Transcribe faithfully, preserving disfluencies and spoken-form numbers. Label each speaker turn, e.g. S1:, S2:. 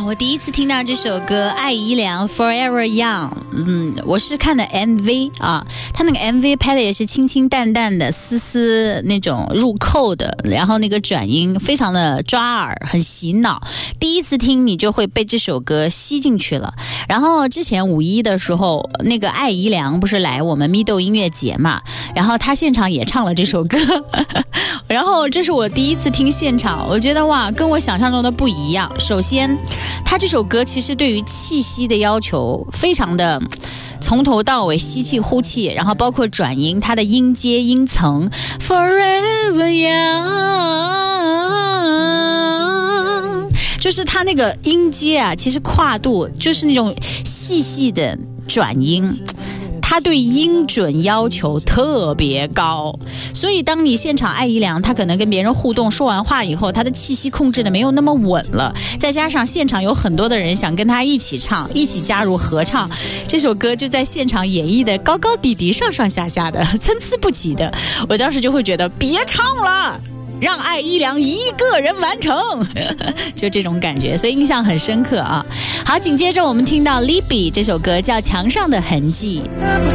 S1: 我第一次听到这首歌艾怡良 Forever Young， 嗯，我是看的 M V 啊，他那个 M V 拍的也是清清淡淡的，丝丝那种入扣的，然后那个转音非常的抓耳，很洗脑。第一次听你就会被这首歌吸进去了。然后之前五一的时候，那个艾怡良不是来我们咪豆音乐节嘛，然后他现场也唱了这首歌，然后这是我第一次听现场，我觉得哇，跟我想象中的不一样。首先他这首歌其实对于气息的要求非常的从头到尾吸气呼气，然后包括转音，它的音阶音层 Forever Young， 就是它那个音阶啊，其实跨度就是那种细细的转音，他对音准要求特别高，所以当你现场艾怡良他可能跟别人互动说完话以后，他的气息控制的没有那么稳了，再加上现场有很多的人想跟他一起唱，一起加入合唱，这首歌就在现场演绎的高高低低上上下下的参差不齐的，我当时就会觉得别唱了，让艾怡良一个人完成就这种感觉，所以印象很深刻啊。好，紧接着我们听到 Libby 这首歌叫墙上的痕迹。